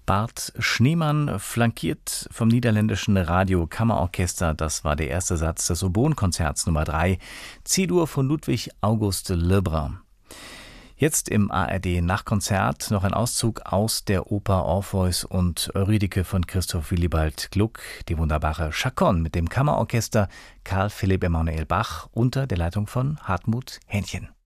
Bart Schneemann, flankiert vom niederländischen Radio-Kammerorchester. Das war der erste Satz des Oboenkonzerts Nummer 3, C-Dur von Ludwig August Lebrun. Jetzt im ARD-Nachkonzert noch ein Auszug aus der Oper Orpheus und Eurydike von Christoph Willibald Gluck, die wunderbare Chaconne mit dem Kammerorchester Carl Philipp Emanuel Bach unter der Leitung von Hartmut Hähnchen.